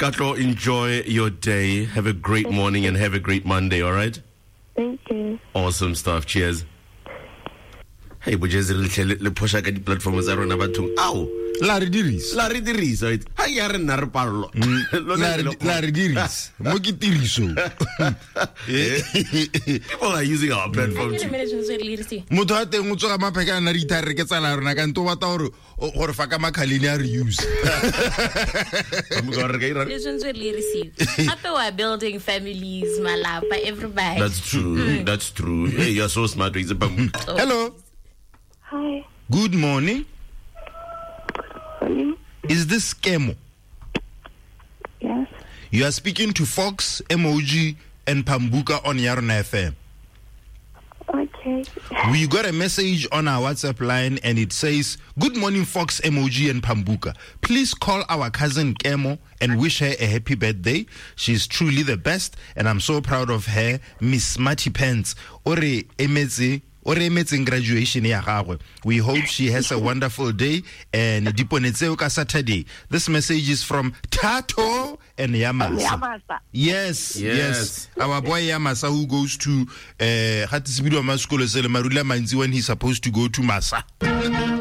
Katlo, enjoy your day. Have a great morning and have a great Monday, all right? Thank you. Awesome stuff. Cheers. Hey, but just le push ka di platform tsa rona bathong. Ow. La re dirisa. Right? Ha ya re nna re parlo. La re dirisa. Mo ke tiriso. People are using our platform too. Motho a teng o tsoga mapheka na di thare ke tsala rona ka nto batla gore fa ka makhalini a re use. Happy we're building families, malapa, everybody. That's true. That's true. Hey, you're so smart. Hello. Hi. Good morning. Morning. Is this Kemo? Yes. You are speaking to Fox, Emoji, and Pambuka on Yarona FM. Okay. We got a message on our WhatsApp line and it says, "Good morning, Fox, Emoji, and Pambuka. Please call our cousin Kemo and wish her a happy birthday. She's truly the best and I'm so proud of her, Miss Smarty Pants. Ore emetse graduation ya gagwe. We hope she has a wonderful day and diponetseo ka Saturday." This message is from Tato and Yamasa. Yes. Our boy Yamasa, who goes to Hatisibido School when he's supposed to go to Masa.